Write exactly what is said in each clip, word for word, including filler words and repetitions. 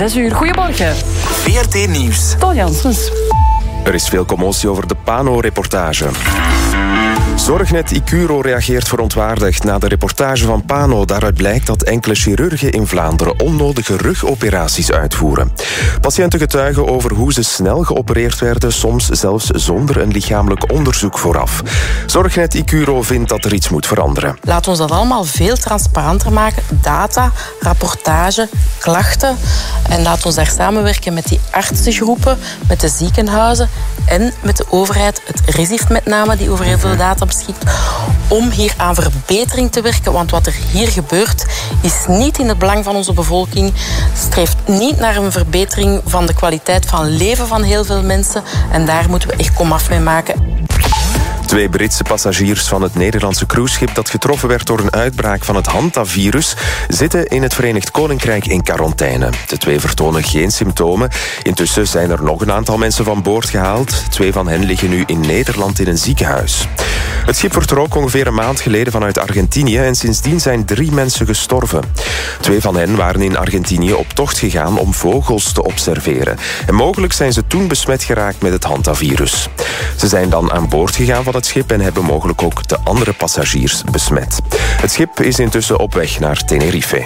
zes uur. Goedemorgen. V R T Nieuws. Ton Janssens. Er is veel commotie over de Pano-reportage. Zorgnet Icuro reageert verontwaardigd na de reportage van Pano. Daaruit blijkt dat enkele chirurgen in Vlaanderen onnodige rugoperaties uitvoeren. Patiënten getuigen over hoe ze snel geopereerd werden, soms zelfs zonder een lichamelijk onderzoek vooraf. Zorgnet Icuro vindt dat er iets moet veranderen. Laat ons dat allemaal veel transparanter maken. Data, rapportage, klachten. En laat ons daar samenwerken met die artsengroepen, met de ziekenhuizen en met de overheid. Het RISIF met name, die over heel veel data beschikt, om hier aan verbetering te werken. Want wat er hier gebeurt, is niet in het belang van onze bevolking. Streeft niet naar een verbetering van de kwaliteit van leven van heel veel mensen. En daar moeten we echt komaf mee maken. Twee Britse passagiers van het Nederlandse cruiseschip dat getroffen werd door een uitbraak van het hantavirus zitten in het Verenigd Koninkrijk in quarantaine. De twee vertonen geen symptomen. Intussen zijn er nog een aantal mensen van boord gehaald. Twee van hen liggen nu in Nederland in een ziekenhuis. Het schip vertrok ongeveer een maand geleden vanuit Argentinië en sindsdien zijn drie mensen gestorven. Twee van hen waren in Argentinië op tocht gegaan om vogels te observeren. En mogelijk zijn ze toen besmet geraakt met het hantavirus. Ze zijn dan aan boord gegaan van het schip en hebben mogelijk ook de andere passagiers besmet. Het schip is intussen op weg naar Tenerife.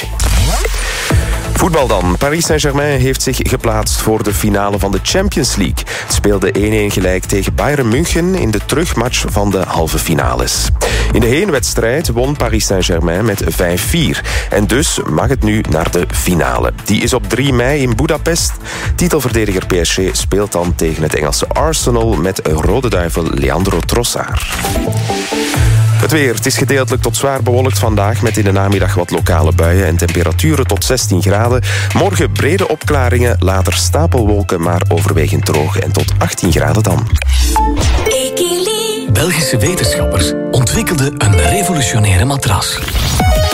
Voetbal dan. Paris Saint-Germain heeft zich geplaatst voor de finale van de Champions League. Het speelde één-één gelijk tegen Bayern München in de terugmatch van de halve finales. In de heenwedstrijd won Paris Saint-Germain met vijf vier. En dus mag het nu naar de finale. Die is op drie mei in Budapest. Titelverdediger P S G speelt dan tegen het Engelse Arsenal met rode duivel Leandro Trossard. Het weer. Het is gedeeltelijk tot zwaar bewolkt vandaag met in de namiddag wat lokale buien en temperaturen tot zestien graden. Morgen brede opklaringen, later stapelwolken, maar overwegend droog en tot achttien graden dan. Belgische wetenschappers ontwikkelden een revolutionaire matras.